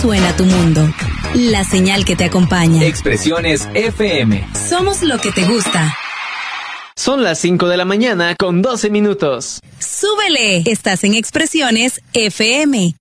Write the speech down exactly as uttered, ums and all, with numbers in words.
Suena tu mundo. La señal que te acompaña. Expresiones F M. Somos lo que te gusta. Son las cinco de la mañana con doce minutos. ¡Súbele! Estás en Expresiones F M.